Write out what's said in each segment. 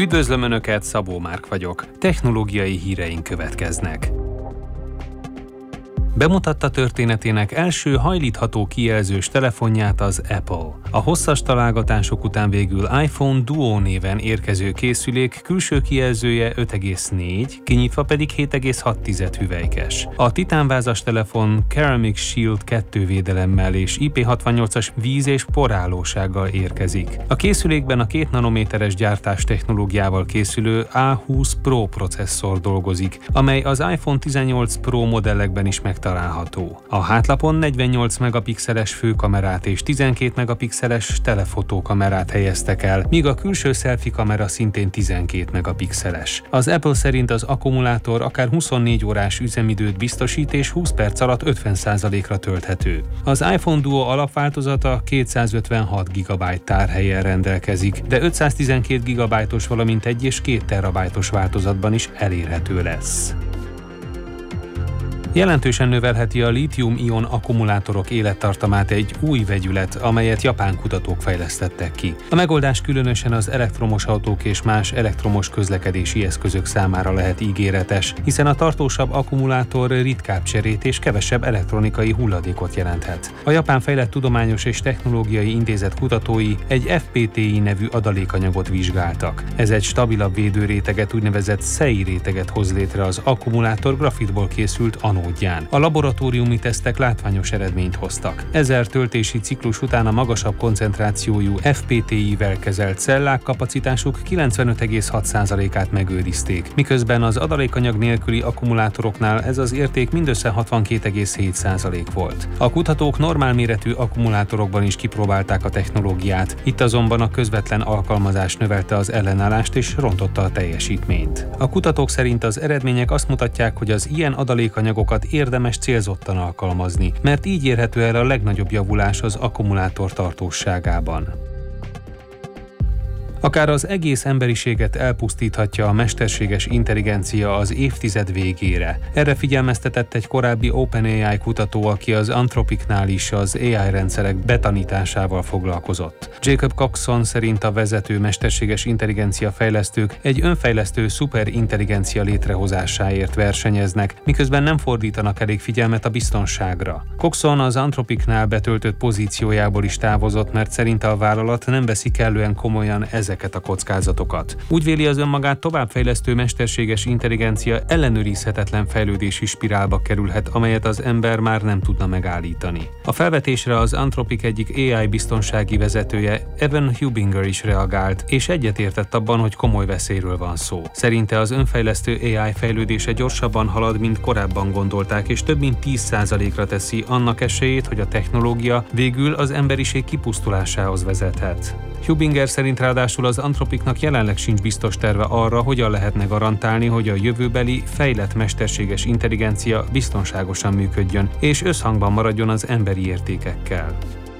Üdvözlöm Önöket, Szabó Márk vagyok. Technológiai híreink következnek. Bemutatta történetének első hajlítható kijelzős telefonját az Apple. A hosszas találgatások után végül iPhone Duo néven érkező készülék külső kijelzője 5,4, kinyitva pedig 7,6 hüvelykes. A titánvázas telefon Ceramic Shield 2 védelemmel és IP68-as víz- és porállósággal érkezik. A készülékben a 2 nanométeres gyártás technológiával készülő A20 Pro processzor dolgozik, amely az iPhone 18 Pro modellekben is megtalálható. A hátlapon 48 megapixeles főkamerát és 12 megapixeles telefotókamerát helyeztek el, míg a külső selfie kamera szintén 12 megapixeles. Az Apple szerint az akkumulátor akár 24 órás üzemidőt biztosít és 20 perc alatt 50%-ra tölthető. Az iPhone Duo alapváltozata 256 GB tárhelyen rendelkezik, de 512 GB-os, valamint 1 és 2 terabájtos változatban is elérhető lesz. Jelentősen növelheti a lítium-ion akkumulátorok élettartamát egy új vegyület, amelyet japán kutatók fejlesztettek ki. A megoldás különösen az elektromos autók és más elektromos közlekedési eszközök számára lehet ígéretes, hiszen a tartósabb akkumulátor ritkább cserét és kevesebb elektronikai hulladékot jelenthet. A Japán Fejlett Tudományos és Technológiai Intézet kutatói egy FPTI nevű adalékanyagot vizsgáltak. Ez egy stabilabb védőréteget, úgynevezett SEI réteget hoz létre az akkumulátor grafitból készült anódján. A laboratóriumi tesztek látványos eredményt hoztak. 1000 töltési ciklus után a magasabb koncentrációjú FPTI-vel kezelt cellák kapacitásuk 95,6%-át megőrizték, miközben az adalékanyag nélküli akkumulátoroknál ez az érték mindössze 62,7% volt. A kutatók normál méretű akkumulátorokban is kipróbálták a technológiát, itt azonban a közvetlen alkalmazás növelte az ellenállást és rontotta a teljesítményt. A kutatók szerint az eredmények azt mutatják, hogy az ilyen adalékanyagokat érdemes célzottan alkalmazni, mert így érhető el a legnagyobb javulás az akkumulátor tartóságában. Akár az egész emberiséget elpusztíthatja a mesterséges intelligencia az évtized végére. Erre figyelmeztetett egy korábbi OpenAI kutató, aki az Anthropicnál is az AI rendszerek betanításával foglalkozott. Jacob Coxon szerint a vezető mesterséges intelligencia fejlesztők egy önfejlesztő szuperintelligencia létrehozásáért versenyeznek, miközben nem fordítanak elég figyelmet a biztonságra. Coxon az Anthropicnál betöltött pozíciójából is távozott, mert szerinte a vállalat nem veszi kellően komolyan ezeket a kockázatokat. Úgy véli, az önmagát továbbfejlesztő mesterséges intelligencia ellenőrizhetetlen fejlődési spirálba kerülhet, amelyet az ember már nem tudna megállítani. A felvetésre az Anthropic egyik AI biztonsági vezetője, Evan Hubinger is reagált, és egyetértett abban, hogy komoly veszélyről van szó. Szerinte az önfejlesztő AI fejlődése gyorsabban halad, mint korábban gondolták, és több mint 10%-ra teszi annak esélyét, hogy a technológia végül az emberiség kipusztulásához vezethet. Hubinger szerint ráadásul az Anthropicnak jelenleg sincs biztos terve arra, hogyan lehetne garantálni, hogy a jövőbeli fejlett mesterséges intelligencia biztonságosan működjön, és összhangban maradjon az emberi értékekkel.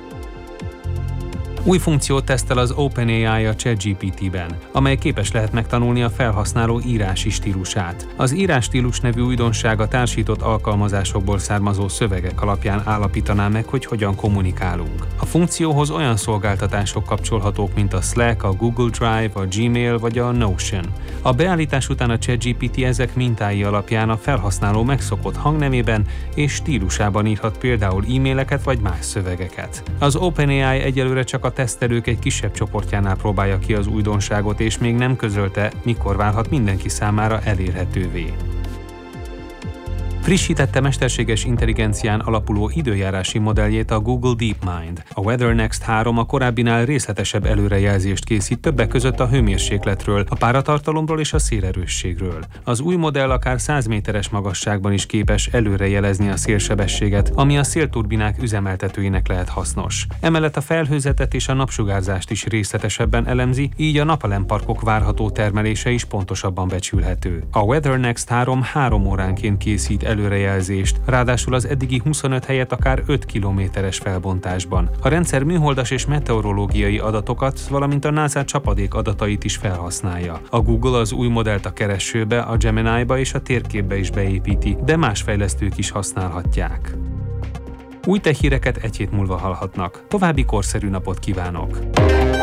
Új funkciót tesztel az OpenAI a ChatGPT-ben, amely képes lehet megtanulni a felhasználó írási stílusát. Az írásstílus nevű újdonság a társított alkalmazásokból származó szövegek alapján állapítaná meg, hogy hogyan kommunikálunk. A funkcióhoz olyan szolgáltatások kapcsolhatók, mint a Slack, a Google Drive, a Gmail vagy a Notion. A beállítás után a ChatGPT ezek mintái alapján a felhasználó megszokott hangnemében és stílusában írhat például e-maileket vagy más szövegeket. Az OpenAI egyelőre csak a tesztelők egy kisebb csoportjánál próbálja ki az újdonságot, és még nem közölte, mikor válhat mindenki számára elérhetővé. Frissítette mesterséges intelligencián alapuló időjárási modelljét a Google DeepMind. A WeatherNext 3 a korábbinál részletesebb előrejelzést készít, többek között a hőmérsékletről, a páratartalomról és a szélerősségről. Az új modell akár 100 méteres magasságban is képes előrejelezni a szélsebességet, ami a szélturbinák üzemeltetőinek lehet hasznos. Emellett a felhőzetet és a napsugárzást is részletesebben elemzi, így a napelemparkok várható termelése is pontosabban becsülhető. A WeatherNext 3 óránként készít előrejelzést, ráadásul az eddigi 25 helyett akár 5 kilométeres felbontásban. A rendszer műholdas és meteorológiai adatokat, valamint a NASA csapadék adatait is felhasználja. A Google az új modellt a keresőbe, a Gemini-ba és a térképbe is beépíti, de más fejlesztők is használhatják. Új tech híreket egy hét múlva hallhatnak. További korszerű napot kívánok!